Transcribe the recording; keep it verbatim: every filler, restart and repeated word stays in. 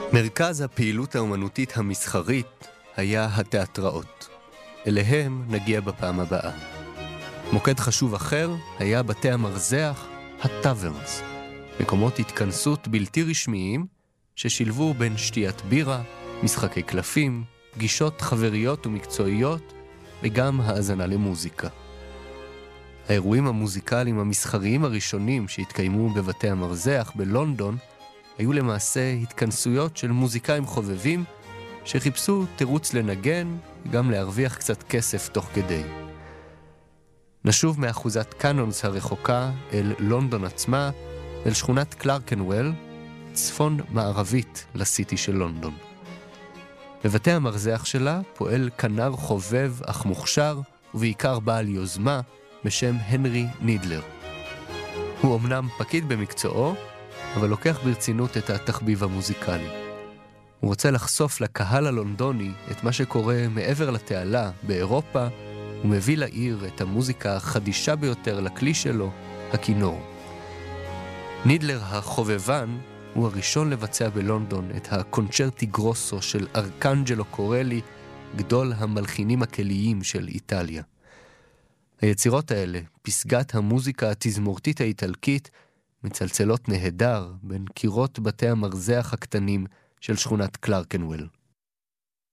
מרכז הפעילות האומנותית המסחרית היה התיאטראות. אליהם נגיע בפעם הבאה. מוקד חשוב אחר היה בתי המרזח, הטאברנס, מקומות התכנסות בלתי רשמיים ששילבו בין שתיית בירה, משחקי קלפים, פגישות חבריות ומקצועיות וגם האזנה למוזיקה. האירועים המוזיקליים המסחריים הראשונים שהתקיימו בבתי המרזח בלונדון היו למעשה התכנסויות של מוזיקאים חובבים שחיפשו תירוץ לנגן וגם להרוויח קצת כסף תוך כדי. נשוב מאחוזת קאנונס הרחוקה אל לונדון עצמה, אל שכונת קלרקנוול, צפון מערבית לסיטי של לונדון. בבתי המרזח שלה פועל כנר חובב אך מוכשר ובעיקר בעל יוזמה בשם הנרי נידלר. הוא אמנם פקיד במקצועו, אבל לוקח ברצינות את התחביב המוזיקלי. הוא רוצה לחשוף לקהל הלונדוני את מה שקורה מעבר לתעלה באירופה, ומביא לעיר את המוזיקה החדישה ביותר לכלי שלו, הכינור. נידלר החובבן הוא הראשון לבצע בלונדון את הקונצ'רטי גרוסו של ארקנג'לו קורלי, גדול המלחינים הכליים של איטליה. היצירות האלה, פסגת המוזיקה התזמורתית האיטלקית, מצלצלות נהדר בין קירות בתי המרזח הקטנים של שכונת קלרקנוול.